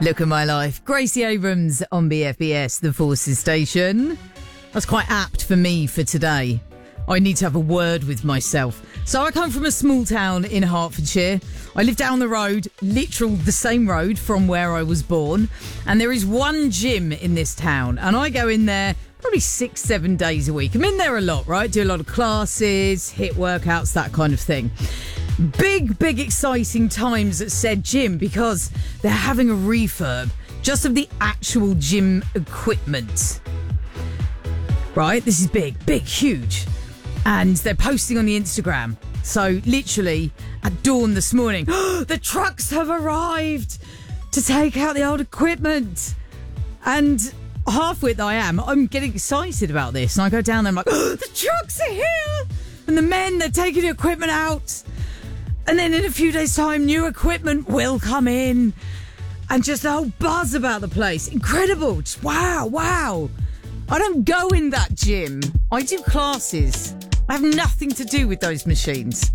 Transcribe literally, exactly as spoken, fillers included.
Look at my life. Gracie Abrams on B F B S, the Forces Station. That's quite apt for me for today. I need to have a word with myself. So I come from a small town in Hertfordshire. I live down the road, literal the same road from where I was born. And there is one gym in this town. And I go in there probably six, seven days a week. I'm in there a lot, right? Do a lot of classes, hit workouts, that kind of thing. Big, big exciting times at said gym because they're having a refurb just of the actual gym equipment. Right? This is big, big, huge. And they're posting on the Instagram. So literally at dawn this morning, the trucks have arrived to take out the old equipment. And halfwit I am, I'm getting excited about this. And I go down there, I'm like, oh, the trucks are here. And the men, they're taking the equipment out. And then in a few days' time, new equipment will come in. And just a whole buzz about the place. Incredible. Just wow, wow. I don't go in that gym. I do classes. I have nothing to do with those machines.